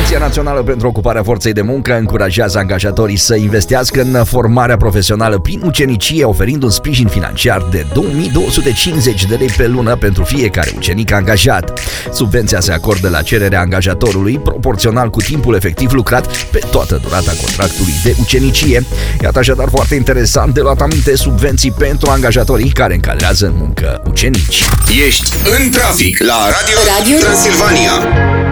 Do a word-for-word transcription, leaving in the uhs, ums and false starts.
Agenția Națională pentru Ocuparea Forței de Muncă încurajează angajatorii să investească în formarea profesională prin ucenicie, oferind un sprijin financiar de două mii două sute cincizeci de lei pe lună pentru fiecare ucenic angajat. Subvenția se acordă la cererea angajatorului, proporțional cu timpul efectiv lucrat pe toată durata contractului de ucenicie. Iată așadar foarte interesant de luat aminte subvenții pentru angajatorii care încadrează în muncă ucenici. Ești în trafic la Radio, Radio Transilvania.